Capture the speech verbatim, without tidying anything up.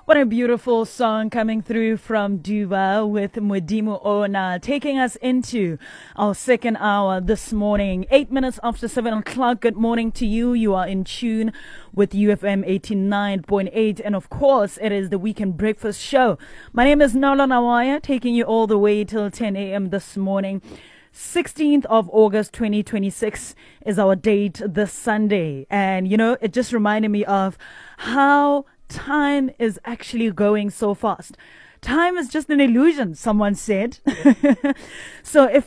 What a beautiful song coming through from Duva with Modimo Ona, taking us into our second hour this morning. Eight minutes after seven o'clock. Good morning to you. You are in tune with U F M eighty-nine point eight. And of course, it is the Weekend Breakfast Show. My name is Nalo Nawaya, taking you all the way till ten a.m. this morning. sixteenth of August twenty twenty-six is our date this Sunday. And, you know, it just reminded me of how time is actually going so fast. Time is just an illusion, someone said. So if